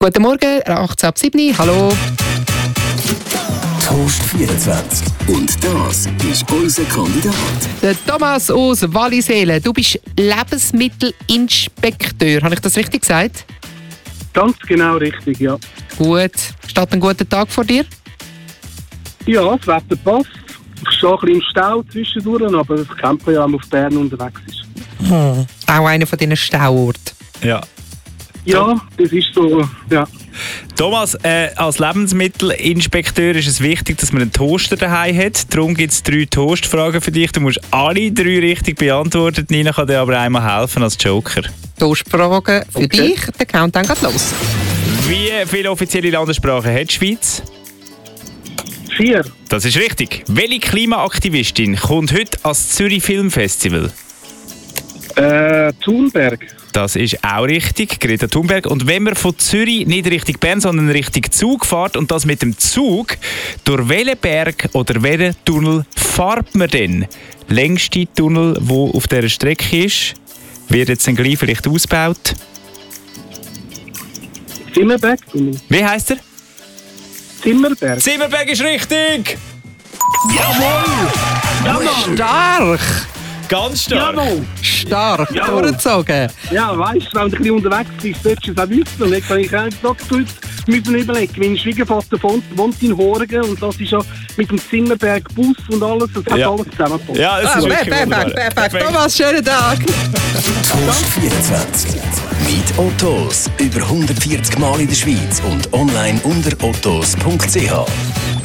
Guten Morgen, 18 ab 7. Hallo. Toast 24. Und das ist unser Kandidat. Der Thomas aus Wallisellen. Du bist Lebensmittelinspekteur. Habe ich das richtig gesagt? Ganz genau richtig, ja. Gut. Steht ein guter Tag vor dir? Ja, das Wetter passt. Ich stehe ein bisschen im Stau zwischendurch, aber das kennt man ja, wenn man auf Bern unterwegs ist. Auch einer von diesen Stauorten. Ja. Ja, das ist so, ja. Thomas, als Lebensmittelinspekteur ist es wichtig, dass man einen Toaster daheim hat. Darum gibt es 3 Toastfragen für dich. Du musst alle 3 richtig beantworten. Nina kann dir aber einmal helfen als Joker. Toastfragen für dich. Der Countdown geht los. Wie viele offizielle Landessprachen hat die Schweiz? 4. Das ist richtig. Welche Klimaaktivistin kommt heute ans Zürich Filmfestival? Thunberg. Das ist auch richtig, Greta Thunberg. Und wenn man von Zürich nicht Richtung Bern, sondern Richtung Zug fährt und das mit dem Zug, durch welchen Berg oder welchen Tunnel fährt man denn? Längste Tunnel, der auf dieser Strecke ist, wird jetzt dann gleich vielleicht ausgebaut. Zimmerberg. Wie heisst er? Zimmerberg. Zimmerberg ist richtig! Stark! Ganz stark! Jawohl. Stark Jawohl. durchgezogen. Ja, weißt du, wenn du ein bisschen unterwegs bist, solltest du es auch wissen. Und jetzt habe ich eigentlich gesagt, du müssen überlegen. Mein Schwiegervater wohnt in Horgen und das ist ja mit dem Zimmerberg Bus und alles, das hat Ja. alles zusammengepasst. Ja, es ist wirklich wunderbar. Perfekt. Thomas, schönen Tag. Toast 24. Mit Ottos. Über 140 Mal in der Schweiz und online unter ottos.ch.